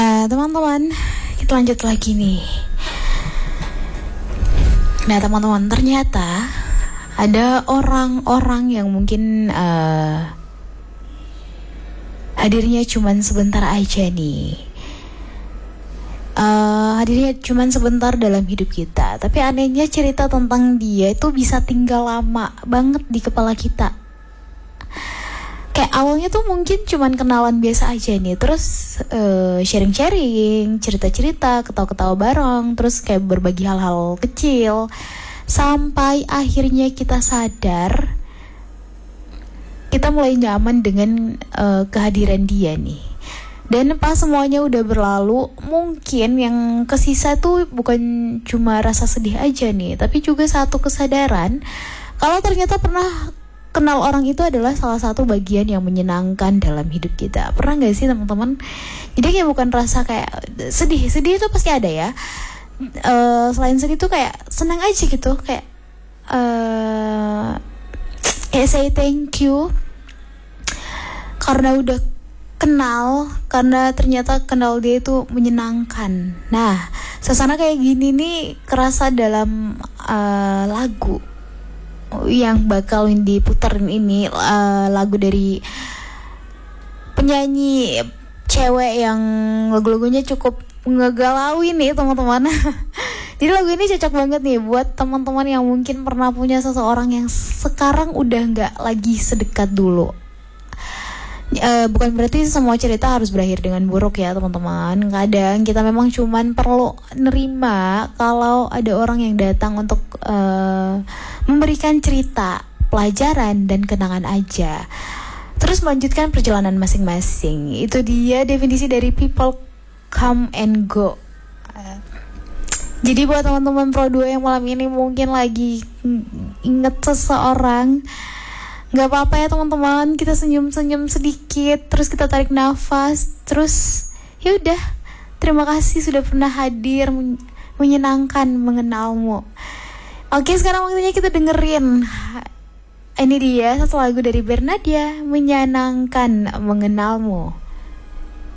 Nah, teman-teman, kita lanjut lagi nih. Nah, teman-teman, ternyata ada orang-orang yang mungkin hadirnya cuman sebentar aja nih. Hadirnya cuman sebentar dalam hidup kita. Tapi anehnya cerita tentang dia itu bisa tinggal lama banget di kepala kita. Kayak awalnya tuh mungkin cuman kenalan biasa aja nih. Terus sharing-sharing, cerita-cerita, ketawa-ketawa bareng. Terus kayak berbagi hal-hal kecil. Sampai akhirnya kita sadar kita mulai nyaman dengan kehadiran dia nih. Dan pas semuanya udah berlalu, mungkin yang kesisa tuh bukan cuma rasa sedih aja nih, tapi juga satu kesadaran kalau ternyata pernah kenal orang itu adalah salah satu bagian yang menyenangkan dalam hidup kita. Pernah gak sih teman-teman? Jadi kayak bukan rasa kayak sedih itu pasti ada ya. Selain sedih tuh kayak senang aja gitu, kayak say thank you karena udah kenal, karena ternyata kenal dia itu menyenangkan. Nah, suasana kayak gini nih kerasa dalam lagu yang bakal diputerin ini, lagu dari penyanyi cewek yang lagu-lagunya cukup ngegalauin nih teman-teman. Jadi lagu ini cocok banget nih buat teman-teman yang mungkin pernah punya seseorang yang sekarang udah gak lagi sedekat dulu. Bukan berarti semua cerita harus berakhir dengan buruk ya teman-teman. Kadang kita memang cuman perlu nerima kalau ada orang yang datang untuk memberikan cerita, pelajaran, dan kenangan aja. Terus melanjutkan perjalanan masing-masing. Itu dia definisi dari people come and go. Jadi buat teman-teman Pro 2 yang malam ini mungkin lagi inget seseorang, gak apa-apa ya teman-teman, kita senyum-senyum sedikit, terus kita tarik nafas, terus yaudah, terima kasih sudah pernah hadir, menyenangkan mengenalmu. Oke, sekarang waktunya kita dengerin. Ini dia satu lagu dari Bernadia, Menyenangkan Mengenalmu.